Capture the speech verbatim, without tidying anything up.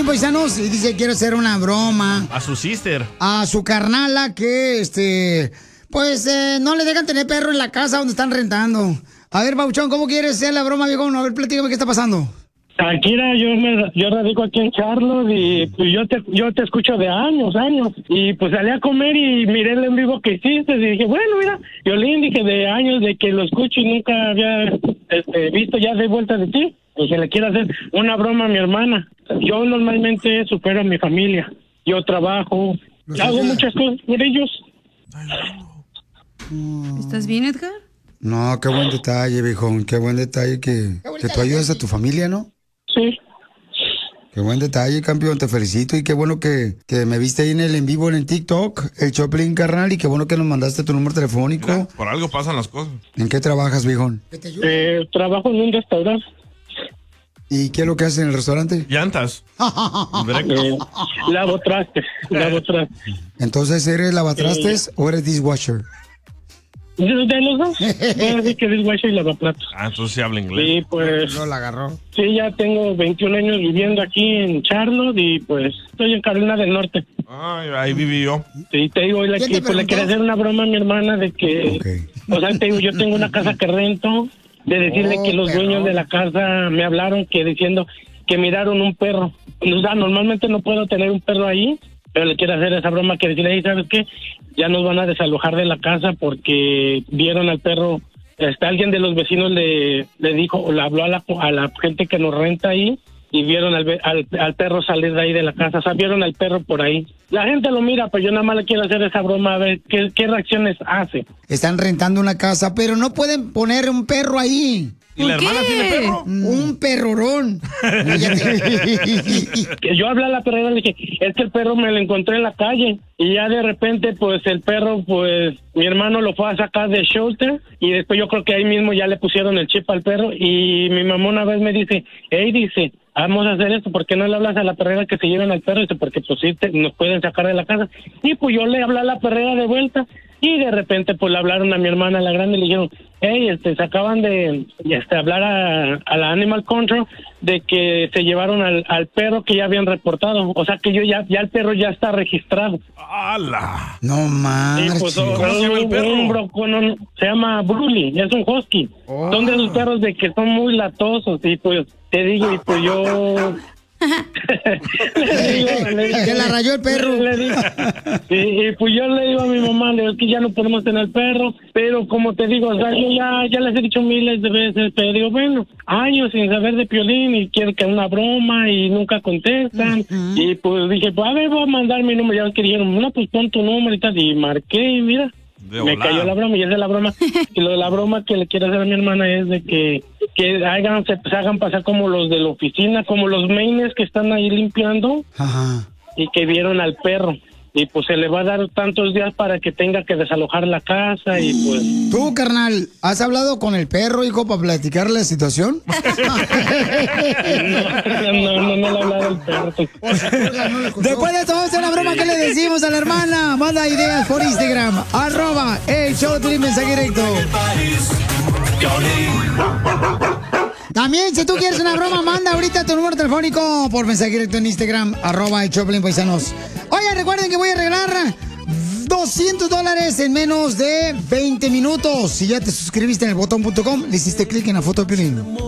paisanos, y dice, quiero hacer una broma. A su sister. A su carnala que, este, pues, eh, no le dejan tener perro en la casa donde están rentando. A ver, Pauchón, ¿cómo quieres hacer la broma, viejo? A ver, platícame qué está pasando. Shakira, yo me, yo radico aquí en Charlotte y pues yo te yo te escucho de años, años. Y pues salí a comer y miré el en vivo que hiciste y dije, bueno, mira, Violín, dije de años de que lo escucho y nunca había este, visto ya de vuelta de ti. Dije, le quiero hacer una broma a mi hermana. Yo normalmente supero a mi familia. Yo trabajo, hago muchas cosas por ellos. ¿Estás bien, Edgar? No, qué buen detalle, viejón. Qué buen detalle que, que tú ayudas a tu familia, ¿no? Sí. Qué buen detalle, campeón. Te felicito y qué bueno que, que me viste ahí en el en vivo en el TikTok, el Choplin, carnal, y qué bueno que nos mandaste tu número telefónico. Mira, por algo pasan las cosas. ¿En qué trabajas, viejón? Eh, trabajo en un restaurante. ¿Y qué es lo que haces en el restaurante? Llantas. Eh, lavo trastes, lavo trastes. Entonces, ¿eres lavatrastes o eres dishwasher? De, de los dos. Bueno, sí que dishwasher y lavaplatos. Ah, entonces sí habla inglés. Sí, pues. No la agarró. Sí, ya tengo veintiún años viviendo aquí en Charlotte y pues estoy en Carolina del Norte. Ay, ahí viví yo. Sí, te digo, le, ¿Quién te pues, le quería hacer una broma a mi hermana de que, Okay. o sea, te digo, yo tengo una casa que rento, de decirle Oh, que los perro. dueños de la casa me hablaron que diciendo que miraron un perro. O sea, normalmente no puedo tener un perro ahí, pero le quiero hacer esa broma que decirle, "Hey, ¿sabes qué? Ya nos van a desalojar de la casa porque vieron al perro." Este, alguien de los vecinos le, le dijo, o le habló a la, a la gente que nos renta ahí y vieron al, be- al, al perro salir de ahí de la casa. O sea, vieron al perro por ahí. La gente lo mira, pero yo nada más le quiero hacer esa broma a ver qué, qué reacciones hace. Están rentando una casa, pero no pueden poner un perro ahí. ¿Y la ¿Por hermana qué? tiene perro? Un perrorón. Que yo hablé a la perrera y le dije, es que el perro me lo encontré en la calle. Y ya de repente, pues el perro, pues mi hermano lo fue a sacar de shelter. Y después yo creo que ahí mismo ya le pusieron el chip al perro. Y mi mamá una vez me dice, hey, dice, vamos a hacer esto, ¿por qué no le hablas a la perrera que se lleven al perro? Dice, porque pues sí, te- nos pueden sacar de la casa. Y pues yo le hablé a la perrera de vuelta. Y de repente, pues le hablaron a mi hermana, la grande, y le dijeron, hey, este, se acaban de este, hablar a, a la Animal Control de que se llevaron al, al perro que ya habían reportado. O sea que yo ya, ya el perro ya está registrado. ¡Hala! No Y más. pues, ¿Cómo se llama el un- perro? un bronco, no, se llama Bruli, es un husky. Oh. Son de esos perros de que son muy latosos. Y pues te digo, y pues yo... le digo, le dije- Se la rayó el perro. le digo- y, y pues yo le digo a mi mamá, le digo, es que ya no podemos tener perro, pero como te digo, o sea, yo ya, ya les he dicho miles de veces, pero digo, bueno, años sin saber de Piolín y quieren que una broma y nunca contestan. Y pues dije, pues a ver, voy a mandar mi número. Ya ves que dijeron, no, pues pon tu número y tal, y marqué y mira. De Me volada. cayó la broma y esa es la broma. Y lo de la broma que le quiero hacer a mi hermana es de que, que hagan, se, se hagan pasar como los de la oficina, como los maines que están ahí limpiando Ajá. y que vieron al perro. Y pues se le va a dar tantos días para que tenga que desalojar la casa y pues... Tú, carnal, ¿has hablado con el perro, hijo, para platicar la situación? No, no, no le hablaba del perro. Después de todo, esta la broma que le decimos a la hermana. Manda ideas por Instagram. Arroba el show de Piolín, mensaje directo. También, si tú quieres una broma, manda ahorita tu número telefónico por mensaje directo en Instagram, arroba el Choplin Paisanos. Oye, recuerden que voy a regalar doscientos dólares en menos de veinte minutos. Si ya te suscribiste en el botón punto com, le hiciste clic en la foto de Piolín.